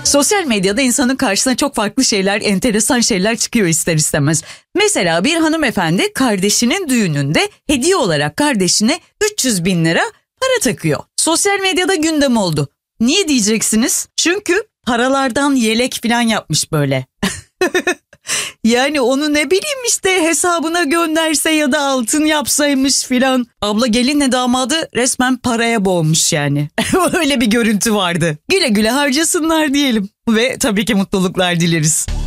Sosyal medyada insanın karşısına çok farklı şeyler, enteresan şeyler çıkıyor ister istemez. Mesela bir hanımefendi kardeşinin düğününde hediye olarak kardeşine 300 bin lira para takıyor. Sosyal medyada gündem oldu. Niye diyeceksiniz? Çünkü paralardan yelek falan yapmış böyle. Yani onu ne bileyim işte hesabına gönderse ya da altın yapsaymış filan. Abla gelinle damadı resmen paraya boğmuş yani. Öyle bir görüntü vardı. Güle güle harcasınlar diyelim. Ve tabii ki mutluluklar dileriz.